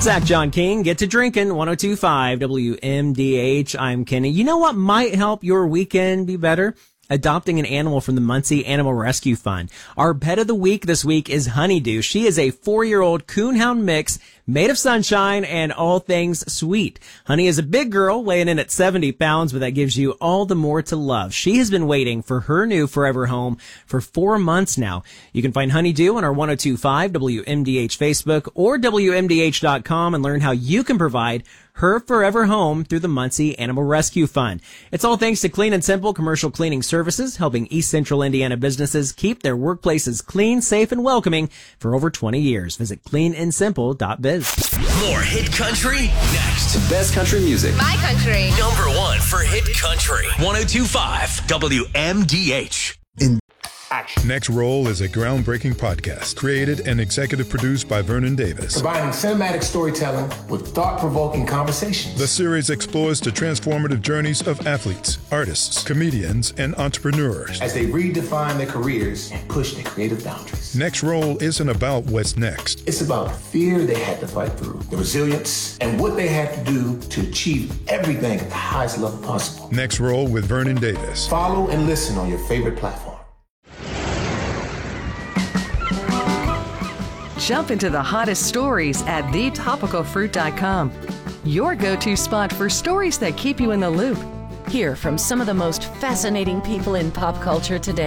Zach John King, get to drinking, 102.5 WMDH. I'm Kenny. You know what might help your weekend be better? Adopting an animal from the Muncie Animal Rescue Fund. Our pet of the week this week is Honeydew. She is a 4-year-old coonhound mix made of sunshine and all things sweet. Honey is a big girl weighing in at 70 pounds, but that gives you all the more to love. She has been waiting for her new forever home for 4 months now. You can find Honeydew on our 102.5 WMDH Facebook or WMDH.com and learn how you can provide her forever home through the Muncie Animal Rescue Fund. It's all thanks to Clean and Simple Commercial Cleaning Services, helping East Central Indiana businesses keep their workplaces clean, safe, and welcoming for over 20 years. Visit cleanandsimple.biz. More hit country next. Best country music. My country. Number 1 for hit country. 102.5 WMDH. Next Roll is a groundbreaking podcast created and executive produced by Vernon Davis. Combining cinematic storytelling with thought-provoking conversations. The series explores the transformative journeys of athletes, artists, comedians, and entrepreneurs as they redefine their careers and push their creative boundaries. Next Roll isn't about what's next. It's about the fear they had to fight through, the resilience, and what they had to do to achieve everything at the highest level possible. Next Roll with Vernon Davis. Follow and listen on your favorite platform. Jump into the hottest stories at thetopicalfruit.com. Your go-to spot for stories that keep you in the loop. Hear from some of the most fascinating people in pop culture today.